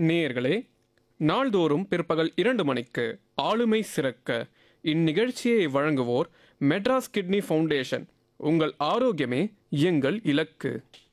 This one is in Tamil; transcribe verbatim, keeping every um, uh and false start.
நேயர்களே, நாள்தோறும் பிற்பகல் இரண்டு மணிக்கு ஆளுமை சிறக்க இந்நிகழ்ச்சியை வழங்குவோர் மெட்ராஸ் கிட்னி ஃபவுண்டேஷன். உங்கள் ஆரோக்கியமே எங்கள் இலக்கு.